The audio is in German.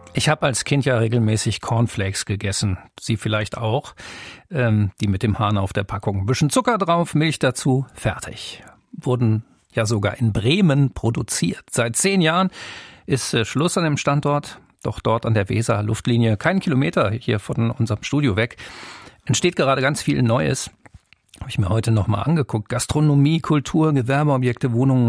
Ich habe als Kind ja regelmäßig Cornflakes gegessen. Sie vielleicht auch. Die mit dem Hahn auf der Packung. Ein bisschen Zucker drauf, Milch dazu, fertig. Wurden ja sogar in Bremen produziert. Seit 10 Jahren ist Schluss an dem Standort. Doch dort an der Weser Luftlinie, keinen Kilometer hier von unserem Studio weg, entsteht gerade ganz viel Neues. Habe ich mir heute nochmal angeguckt. Gastronomie, Kultur, Gewerbeobjekte, Wohnungen.